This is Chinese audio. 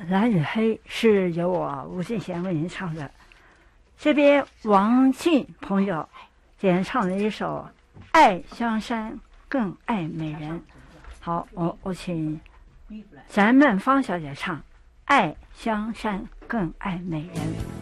蓝与黑是由我吴敬贤为您唱的。这边王静朋友演唱了一首《爱江山更爱美人》。好，我请咱们方小姐唱《爱江山更爱美人》。